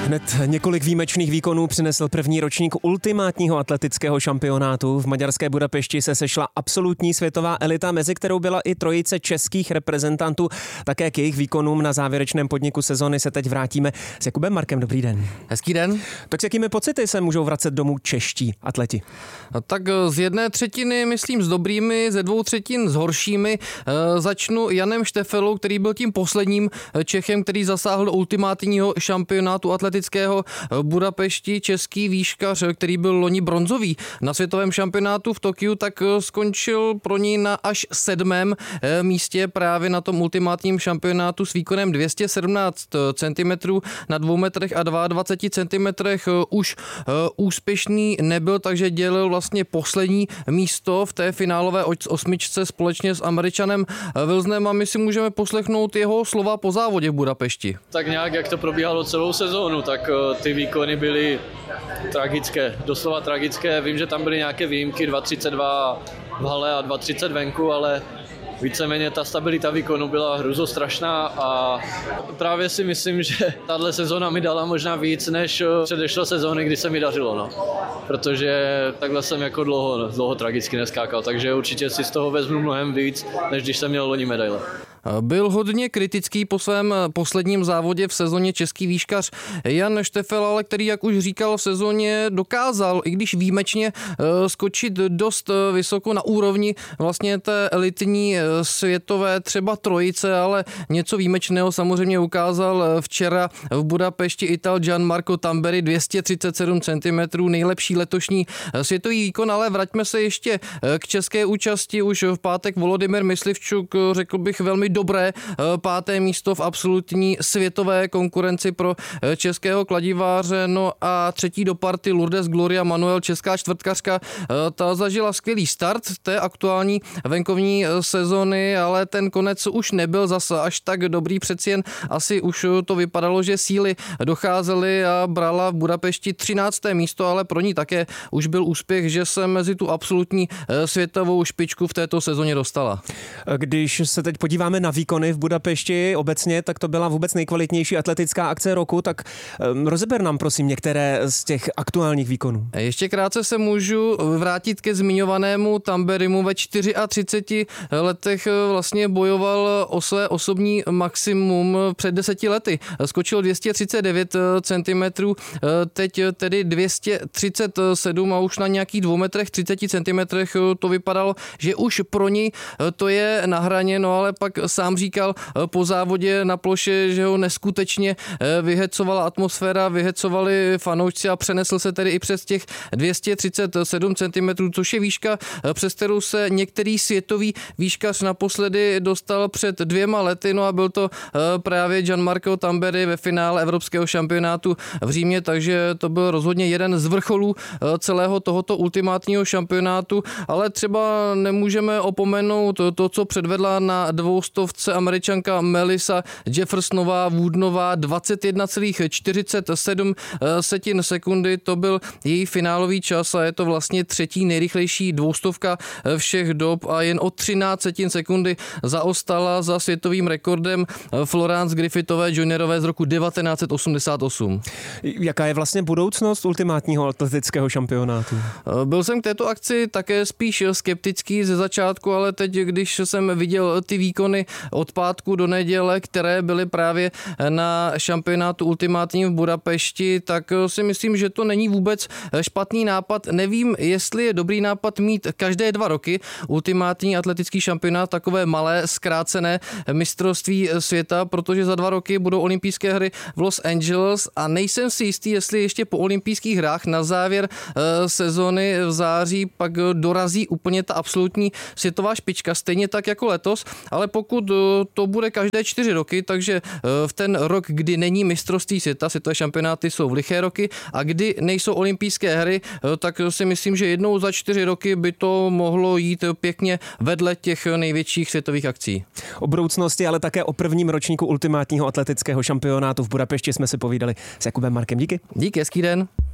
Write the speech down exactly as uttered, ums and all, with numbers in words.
Hned několik výjimečných výkonů přinesl první ročník ultimátního atletického šampionátu. V maďarské Budapešti se sešla absolutní světová elita, mezi kterou byla i trojice českých reprezentantů. Také k jejich výkonům na závěrečném podniku sezony se teď vrátíme s Jakubem Markem. Dobrý den. Hezký den. Tak s jakými pocity se můžou vracet domů čeští atleti? Tak z jedné třetiny, myslím, s dobrými, ze dvou třetin s horšími. Začnu Janem Štefelou, který byl tím posledním Čechem, který zasáhl do ultimátního šampionátu atletického Budapešti. Český výškař, který byl loni bronzový na světovém šampionátu v Tokiu, tak skončil pro ní na až sedmém místě právě na tom ultimátním šampionátu s výkonem dvě stě sedmnáct centimetrů na dvou metrech a dvacet dva centimetrech. Už úspěšný nebyl, takže dělil vlastně poslední místo v té finálové osmičce společně s Američanem Wilsonem a my si můžeme poslechnout jeho slova po závodě v Budapešti. Tak nějak, jak to probíhalo celou sezónu, tak ty výkony byly tragické, doslova tragické. Vím, že tam byly nějaké výjimky, dva třicet dva v hale a dva třicet venku, ale víceméně ta stabilita výkonu byla hruzostrašná a právě si myslím, že tahle sezóna mi dala možná víc než předešlé sezóny, kdy se mi dařilo, no. Protože takhle jsem jako dlouho, dlouho tragicky neskákal, takže určitě si z toho vezmu mnohem víc, než když jsem měl loni medaile. Byl hodně kritický po svém posledním závodě v sezóně český výškař Jan Štefel, ale který, jak už říkal, v sezóně dokázal, i když výjimečně, skočit dost vysoko na úrovni vlastně té elitní světové třeba trojice, ale něco výjimečného samozřejmě ukázal včera v Budapešti Ital Gianmarco Tamberi, dvě stě třicet sedm centimetrů, nejlepší letošní světový výkon, ale vraťme se ještě k české účasti. Už v pátek Volodymyr Myslivčuk, řekl bych, velmi dobré páté místo v absolutní světové konkurenci pro českého kladiváře. No a třetí do party Lourdes Gloria Manuel, česká čtvrtkařka, ta zažila skvělý start té aktuální venkovní sezony, ale ten konec už nebyl zase až tak dobrý, přeci jen asi už to vypadalo, že síly docházely a brala v Budapešti třinácté místo, ale pro ní také už byl úspěch, že se mezi tu absolutní světovou špičku v této sezóně dostala. Když se teď podíváme na výkony v Budapešti obecně, tak to byla vůbec nejkvalitnější atletická akce roku, tak um, rozeber nám prosím některé z těch aktuálních výkonů. Ještě krátce se můžu vrátit ke zmiňovanému Tamberimu. Ve třiceti čtyřech letech vlastně bojoval o své osobní maximum před deseti lety. Skočil dvě stě třicet devět centimetrů, teď tedy dvě stě třicet sedm a už na nějakých dvou metrech třicet centimetrech to vypadalo, že už pro něj to je na hraně, no ale pak sám říkal po závodě na ploše, že ho neskutečně vyhecovala atmosféra, vyhecovali fanoušci a přenesl se tedy i přes těch dvě stě třicet sedm centimetrů, což je výška, přes kterou se některý světový výškař naposledy dostal před dvěma lety, no a byl to právě Gianmarco Tamberi ve finále evropského šampionátu v Římě, takže to byl rozhodně jeden z vrcholů celého tohoto ultimátního šampionátu, ale třeba nemůžeme opomenout to, co předvedla na dvoustovce Američanka Melissa Jeffersonová Woodenová, dvacet jedna celá čtyřicet sedm sekundy, to byl její finálový čas a je to vlastně třetí nejrychlejší dvoustovka všech dob a jen o třináct sekundy zaostala za světovým rekordem Florence Griffithové juniorové z roku devatenáct set osmdesát osm. Jaká je vlastně budoucnost ultimátního atletického šampionátu? Byl jsem k této akci také spíš skeptický ze začátku, ale teď, když jsem viděl ty výkony od pátku do neděle, které byly právě na šampionátu ultimátním v Budapešti, tak si myslím, že to není vůbec špatný nápad. Nevím, jestli je dobrý nápad mít každé dva roky ultimátní atletický šampionát, takové malé zkrácené mistrovství světa, protože za dva roky budou olympijské hry v Los Angeles a nejsem si jistý, jestli ještě po olympijských hrách na závěr sezony v září pak dorazí úplně ta absolutní světová špička, stejně tak jako letos, ale pokud to bude každé čtyři roky, takže v ten rok, kdy není mistrovství světa, světové šampionáty jsou v liché roky a kdy nejsou olympijské hry, tak si myslím, že jednou za čtyři roky by to mohlo jít pěkně vedle těch největších světových akcí. O budoucnosti, ale také o prvním ročníku ultimátního atletického šampionátu v Budapešti jsme si povídali s Jakubem Markem. Díky. Díky, hezký den.